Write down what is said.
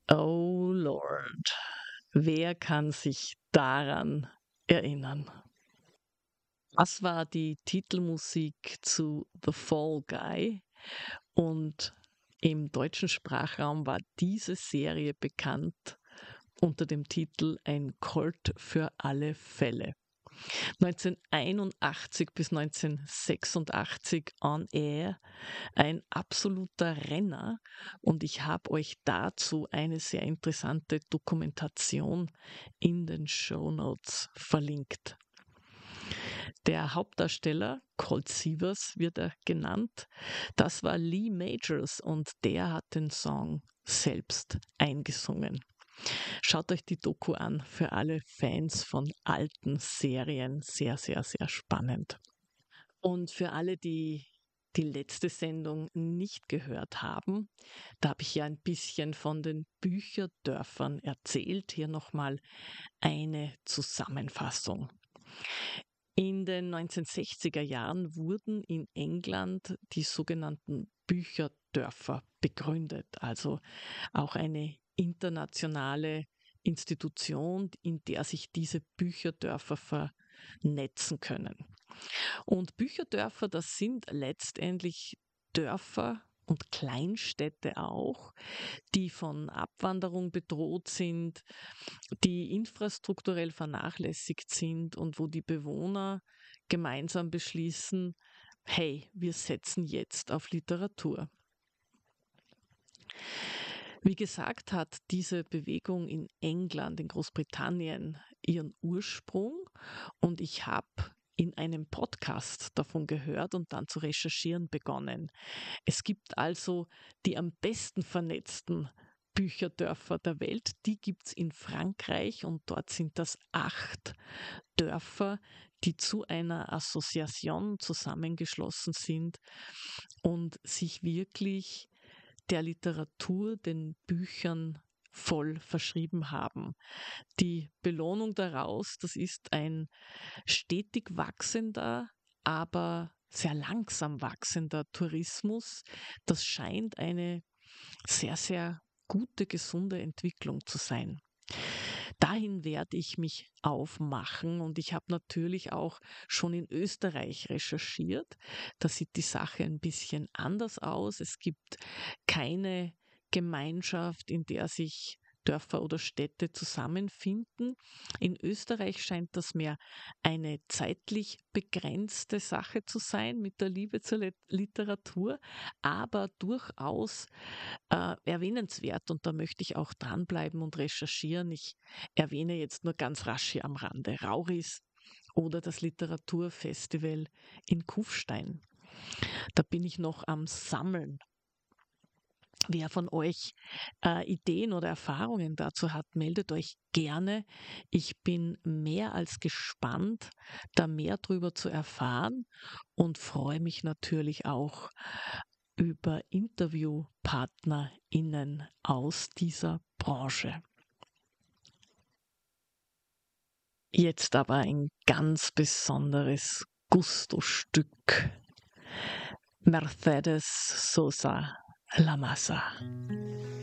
Oh Lord, wer kann sich daran erinnern? Das war die Titelmusik zu „The Fall Guy" und im deutschen Sprachraum war diese Serie bekannt unter dem Titel „Ein Colt für alle Fälle". 1981 bis 1986 on air, ein absoluter Renner, und ich habe euch dazu eine sehr interessante Dokumentation in den Shownotes verlinkt. Der Hauptdarsteller, Colt Sievers wird er genannt, das war Lee Majors und der hat den Song selbst eingesungen. Schaut euch die Doku an, für alle Fans von alten Serien, sehr, sehr, sehr spannend. Und für alle, die die letzte Sendung nicht gehört haben, da habe ich ja ein bisschen von den Bücherdörfern erzählt. Hier nochmal eine Zusammenfassung. In den 1960er Jahren wurden in England die sogenannten Bücherdörfer begründet, also auch eine internationale Institution, in der sich diese Bücherdörfer vernetzen können. Und Bücherdörfer, das sind letztendlich Dörfer und Kleinstädte auch, die von Abwanderung bedroht sind, die infrastrukturell vernachlässigt sind und wo die Bewohner gemeinsam beschließen, hey, wir setzen jetzt auf Literatur. Wie gesagt, hat diese Bewegung in England, in Großbritannien ihren Ursprung, und ich habe in einem Podcast davon gehört und dann zu recherchieren begonnen. Es gibt also die am besten vernetzten Bücherdörfer der Welt, die gibt's in Frankreich, und dort sind das 8 Dörfer, die zu einer Association zusammengeschlossen sind und sich wirklich der Literatur, den Büchern voll verschrieben haben. Die Belohnung daraus, das ist ein stetig wachsender, aber sehr langsam wachsender Tourismus. Das scheint eine sehr, sehr gute, gesunde Entwicklung zu sein. Dahin werde ich mich aufmachen, und ich habe natürlich auch schon in Österreich recherchiert. Da sieht die Sache ein bisschen anders aus. Es gibt keine Gemeinschaft, in der sich Dörfer oder Städte zusammenfinden. In Österreich scheint das mehr eine zeitlich begrenzte Sache zu sein mit der Liebe zur Literatur, aber durchaus erwähnenswert, und da möchte ich auch dranbleiben und recherchieren. Ich erwähne jetzt nur ganz rasch hier am Rande Rauris oder das Literaturfestival in Kufstein. Da bin ich noch am Sammeln. Wer von euch Ideen oder Erfahrungen dazu hat, meldet euch gerne. Ich bin mehr als gespannt, da mehr drüber zu erfahren, und freue mich natürlich auch über InterviewpartnerInnen aus dieser Branche. Jetzt aber ein ganz besonderes Gusto-Stück. Mercedes Sosa Lamasa.